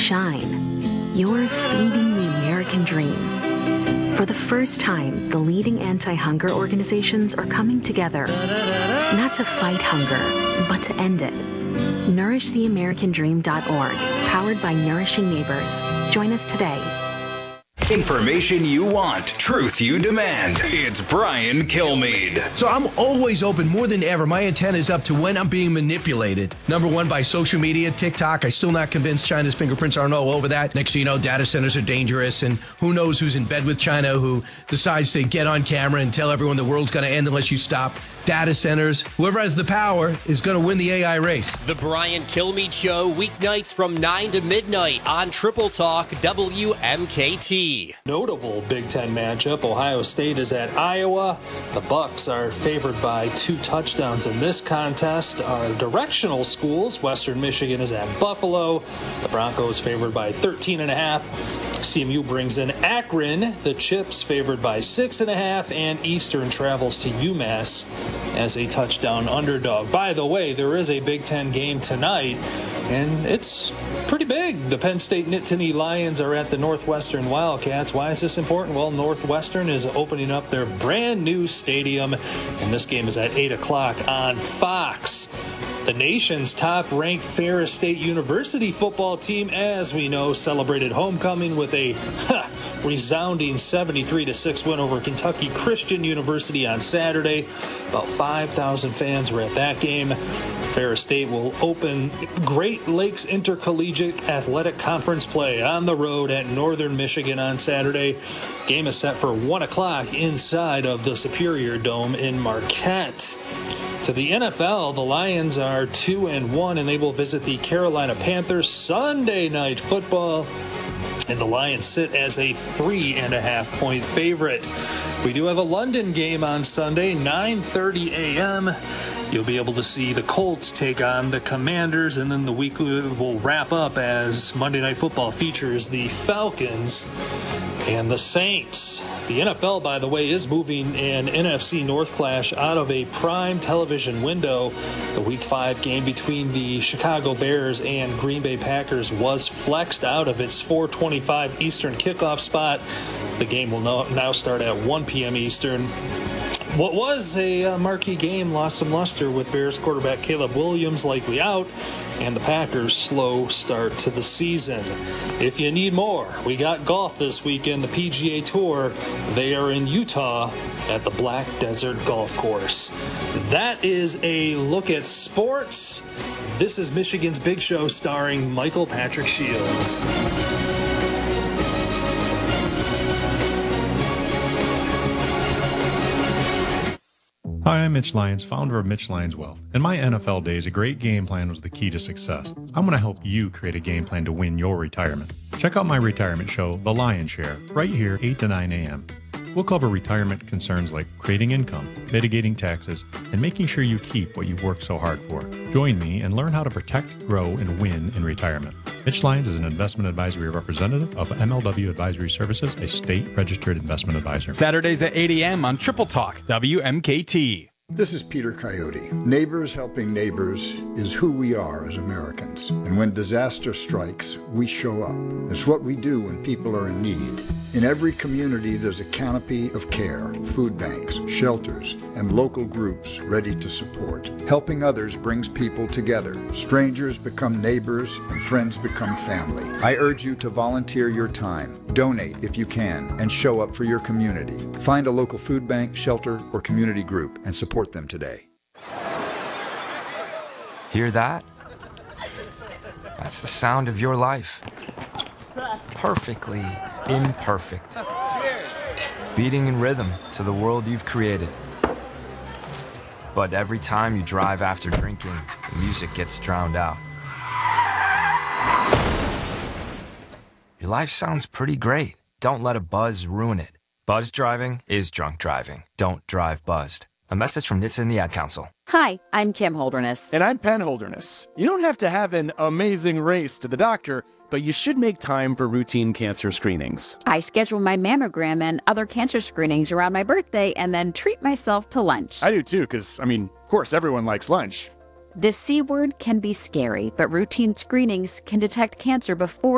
shine. You're feeding the American dream. For the first time, the leading anti-hunger organizations are coming together, not to fight hunger, but to end it. NourishTheAmericanDream.org, powered by Nourishing Neighbors. Join us today. Information you want, truth you demand. It's Brian Kilmeade. So I'm always open more than ever. My antenna is up to when I'm being manipulated. Number one, by social media, TikTok. I'm still not convinced China's fingerprints aren't all over that. Next thing you know, data centers are dangerous, and who knows who's in bed with China who decides to get on camera and tell everyone the world's going to end unless you stop. Data centers. Whoever has the power is going to win the AI race. The Brian Kilmeade Show, weeknights from 9 to midnight on Triple Talk WMKT. Notable Big Ten matchup. Ohio State is at Iowa. The Bucks are favored by 2 touchdowns in this contest. Our directional schools, Western Michigan is at Buffalo. The Broncos favored by 13.5. CMU brings in Akron. The Chips favored by 6.5. And Eastern travels to UMass as a touchdown underdog. By the way, there is a Big Ten game tonight, and it's pretty big. The Penn State Nittany Lions are at the Northwestern Wildcats. Why is this important? Well, Northwestern is opening up their brand new stadium, and this game is at 8 o'clock on Fox. The nation's top-ranked Ferris State University football team, as we know, celebrated homecoming with a resounding 73-6 win over Kentucky Christian University on Saturday. About 5,000 fans were at that game. Ferris State will open Great Lakes Intercollegiate Athletic Conference play on the road at Northern Michigan on Saturday. Game is set for 1 o'clock inside of the Superior Dome in Marquette. To the NFL, the Lions are 2-1, and they will visit the Carolina Panthers Sunday Night Football. And the Lions sit as a 3.5-point favorite. We do have a London game on Sunday, 9:30 a.m. You'll be able to see the Colts take on the Commanders, and then the week will wrap up as Monday Night Football features the Falcons and the Saints. The NFL, by the way, is moving an NFC North clash out of a prime television window. The Week 5 game between the Chicago Bears and Green Bay Packers was flexed out of its 4:25 Eastern kickoff spot. The game will now start at 1 p.m. Eastern. What was a marquee game lost some luster with Bears quarterback Caleb Williams likely out, and the Packers' slow start to the season. If you need more, we got golf this weekend, the PGA Tour. They are in Utah at the Black Desert Golf Course. That is a look at sports. This is Michigan's Big Show starring Michael Patrick Shields. Hi, I'm Mitch Lyons, founder of Mitch Lyons Wealth. In my NFL days, a great game plan was the key to success. I'm going to help you create a game plan to win your retirement. Check out my retirement show, The Lion's Share, right here, 8 to 9 a.m. We'll cover retirement concerns like creating income, mitigating taxes, and making sure you keep what you've worked so hard for. Join me and learn how to protect, grow, and win in retirement. Mitch Lyons is an investment advisory representative of MLW Advisory Services, a state-registered investment advisor. Saturdays at 8 a.m. on Triple Talk, WMKT. This is Peter Coyote. Neighbors helping neighbors is who we are as Americans. And when disaster strikes, we show up. It's what we do when people are in need. In every community, there's a canopy of care, food banks, shelters, and local groups ready to support. Helping others brings people together. Strangers become neighbors, and friends become family. I urge you to volunteer your time, donate if you can, and show up for your community. Find a local food bank, shelter, or community group and support them today. Hear that? That's the sound of your life. Perfectly imperfect. Beating in rhythm to the world you've created. But every time you drive after drinking, the music gets drowned out. Your life sounds pretty great. Don't let a buzz ruin it. Buzz driving is drunk driving. Don't drive buzzed. A message from NHTSA and the Ad Council. Hi, I'm Kim Holderness. And I'm Penn Holderness. You don't have to have an amazing race to the doctor, but you should make time for routine cancer screenings. I schedule my mammogram and other cancer screenings around my birthday and then treat myself to lunch. I do too, because, of course, everyone likes lunch. The C word can be scary, but routine screenings can detect cancer before